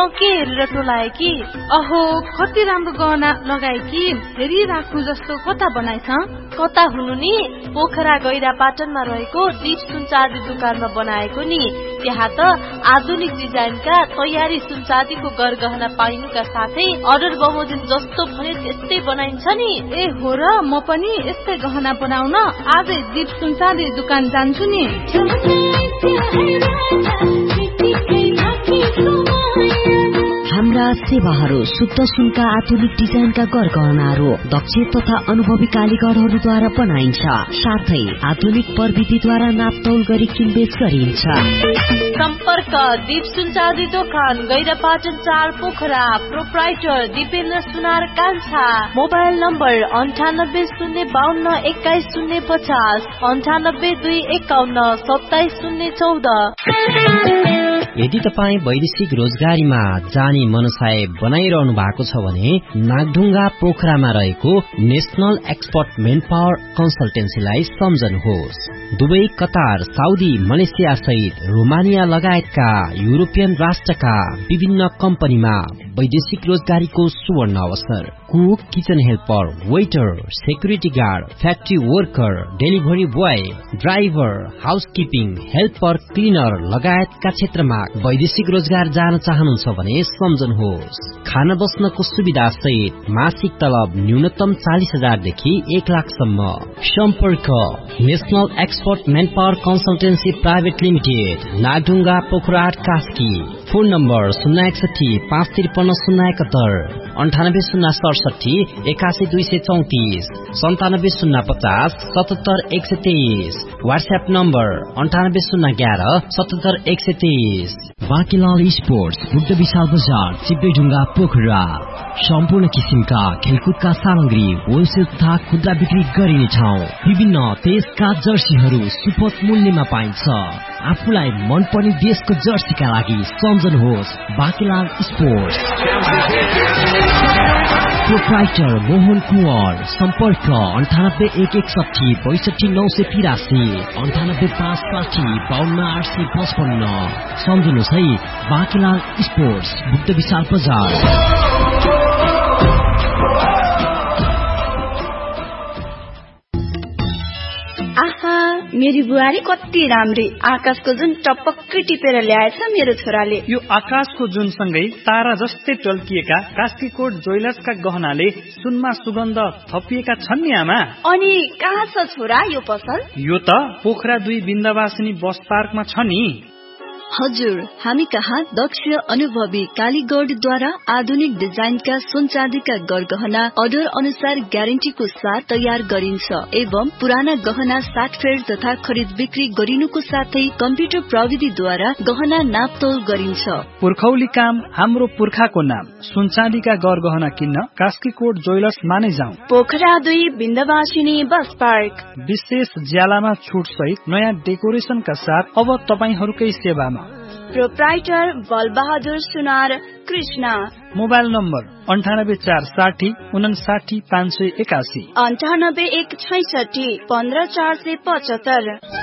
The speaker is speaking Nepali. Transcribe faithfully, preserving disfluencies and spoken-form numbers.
तँ के हेरेर टोलाए कि? अहो कति राम्रो गहना लगाए कि, हेरी राख्नु जस्तो कता बनाएछ? कता हुनु नि, पोखरा गैरा पाटनमा रहेको दीप सुनचाँदी दुकानमा बनाएको नि। त्यहाँ त आधुनिक डिजाइनका तयारी सुनचाँदीको गरगहना पाइनुका साथै अर्डर बमोजिम जस्तो भने त्यस्तै बनाइन्छ नि। ए हो र, म पनि यस्तै गहना बनाउन आजै दीप सुनचाँदी दुकान जान्छु नि। हाम्रा सेवाहरू शुद्ध सुनका आधुनिक डिजाइनका गरगहनाहरू दक्ष तथा अनुभवी कारीगरहरूद्वारा बनाइन्छ। साथै आधुनिक प्रविधिद्वारा नापतौल गरी किनबेच गरिन्छ। सम्पर्क दीप सुनचाँदी दोकान गैरापाटन चार पोखरा। प्रोप्राइटर दिपेन्द्र सुनार कान्छा। मोबाइल नम्बर अन्ठानब्बे शून्य बाहन्न एक्काइस शून्य पचास अन्ठानब्बे दुई एकाउन्न सत्ताइस शून्य चौध। यदि तपाईँ वैदेशिक रोजगारीमा जाने मनसाय बनाइरहनु भएको छ भने नागढुङ्गा पोखरामा रहेको national expert main power कन्सल्टेन्सीलाई सम्झनुहोस्। Dubai, Qatar, Saudi, Malaysia सहित रोमानिया लगायतका युरोपियन राष्ट्रका विभिन्न कम्पनीमा वैदेशिक रोजगारीको सुवर्ण अवसर। Cook, kitchen helper, waiter, security guard, factory worker, delivery boy, driver, housekeeping, helper, cleaner लगायतका क्षेत्रमा वैदेशिक रोजगार जान चाहनुहुन्छ भने सम्झनुहोस्। खाना बस्नको सुविधा सहित मासिक तलब न्यूनतम चालिस हजारदेखि एक लाखसम्म। सम्पर्क national expert main power consultancy private limited, Nagdhunga, Pokhara, Kaski. Phone number शून्य एकसठी पाँच त्रिपन्न शून्य एकात्तर अन्ठानब्बे शून्य सडसठी एकासी दुई सय चौतिस सन्तानब्बे शून्य पचास सतहत्तर एक सय तेइस। व्हाट्सएप नम्बर अन्ठानब्बे शून्य एघार सतहत्तर एक सय तेइस। बाँकीलाल स्पोर्ट्स, बुद्ध विशाल बजार, चिप्लेढुङ्गा, पोखरा। सम्पूर्ण किसिमका खेलकुदका सामग्री होलसेल तथा खुद्रा बिक्री गरिने ठाउँ। विभिन्न देशका जर्सीहरू सुपथ मूल्यमा पाइन्छ। आफूलाई मनपर्ने देशको जर्सीका लागि सम्झनुहोस् बाँकीलाल स्पोर्ट्स। प्रोप्राइटर मोहन कुँवर। सम्पर्क अन्ठानब्बे एक एकसठी बैसठी नौ सय तिरासी अन्ठानब्बे पाँच साठी बाहन्न आठ सय पचपन्न। सम्झनुहोस् है, बाँकीलाल स्पोर्ट्स, बुद्ध विशाल बजार। आहा, मेरी बुहारी कति राम्री। आकाशको जुन टपक्कै टिपेर ल्याएछ मेरो छोराले। यो आकाशको जुन सँगै तारा जस्तै टल्किएका कास्कीकोट ज्वेलर्सका गहनाले सुनमा सुगन्ध थपिएका छन् नि आमा। अनि कहाँ छ छोरा यो पसल? यो त पोखरा दुई बिन्दवासिनी बस पार्कमा छ नि। हजुर, हामी कहाँ दक्ष अनुभवी कालीगढद्वारा आधुनिक डिजाइनका सुनचाँदीका गरगहना अर्डर अनुसार ग्यारेन्टीको साथ तयार गरिन्छ एवं पुराना गहना साटफेर तथा खरिद बिक्री गरिनुको साथै कम्प्युटर प्रविधिद्वारा गहना नापतोल गरिन्छ। पुर्खौली काम हाम्रो पुर्खाको नाम। सुनचाँदीका गरगहना किन्न कास्कीकोट ज्वेलर्स माने जाउँ। पोखरा दुई बिन्दवासिनी बस पार्क। विशेष ज्यालामा छुट सहित नयाँ डेकोरेसनका साथ अब तपाईहरूकै सेवामा। प्रोप्राइटर बलबहादुर सुनार कृष्ण। मोबाइल नम्बर अन्ठानब्बे चार साठी उनसाठी पाँच सय एकासी अन्ठानब्बे एक छैसठी पन्ध्र चार सय पचहत्तर।